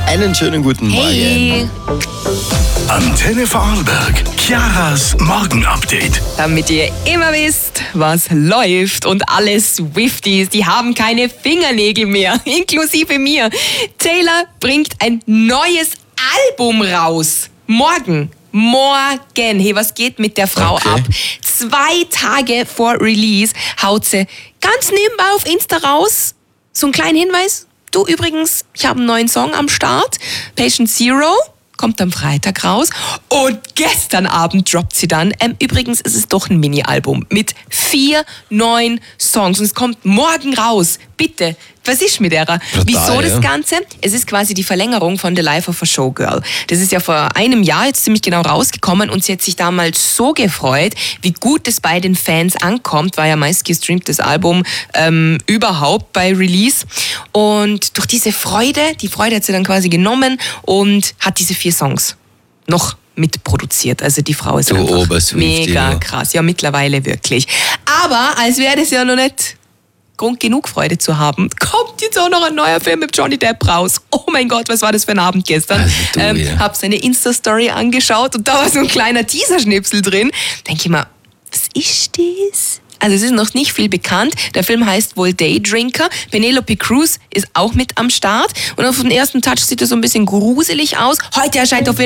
Einen schönen guten Morgen. Antenne Vorarlberg, Chiaras Morgenupdate. Damit ihr immer wisst, was läuft und alle Swifties, die haben keine Fingernägel mehr, inklusive mir. Taylor bringt ein neues Album raus. Morgen. Hey, was geht mit der Frau ab? 2 Tage vor Release haut sie ganz nebenbei auf Insta raus. So einen kleinen Hinweis. Du übrigens, ich habe einen neuen Song am Start. Patient Zero. Kommt am Freitag raus. Und gestern Abend droppt sie dann. Übrigens ist es doch ein Mini-Album mit 4 neuen Songs. Und es kommt morgen raus. Bitte, was ist mit der? Wieso das Ganze? Es ist quasi die Verlängerung von The Life of a Showgirl. Das ist ja vor einem Jahr jetzt ziemlich genau rausgekommen und sie hat sich damals so gefreut, wie gut es bei den Fans ankommt. War ja meistgestreamtes Album überhaupt bei Release. Und durch diese Freude, die Freude hat sie dann quasi genommen und hat diese 4 Songs noch mitproduziert. Also die Frau ist einfach mega krass. Ja, mittlerweile wirklich. Aber als wäre das ja noch nicht Grund genug, Freude zu haben, kommt jetzt auch noch ein neuer Film mit Johnny Depp raus. Oh mein Gott, was war das für ein Abend gestern? Hab seine Insta-Story angeschaut und da war so ein kleiner Teaserschnipsel drin. Denke ich mal, was ist das? Also es ist noch nicht viel bekannt. Der Film heißt wohl Daydrinker. Penelope Cruz ist auch mit am Start. Und auf den ersten Touch sieht er so ein bisschen gruselig aus. Heute erscheint auf jeden